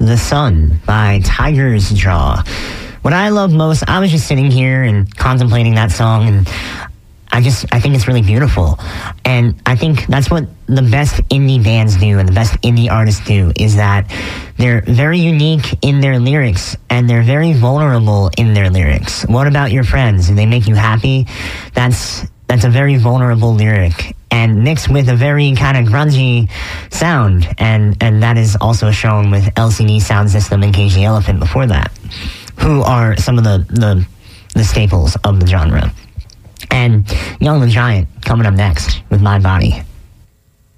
The Sun by Tiger's Jaw. What I love most, I was just sitting here and contemplating that song, and I think it's really beautiful. And I think that's what the best indie bands do and the best indie artists do, is that they're very unique in their lyrics and they're very vulnerable in their lyrics. What about your friends? Do they make you happy? That's a very vulnerable lyric, and mixed with a very kind of grungy sound, and that is also shown with LCD Sound System and Cage the Elephant before that, who are some of the staples of the genre. And Young the Giant coming up next with My Body.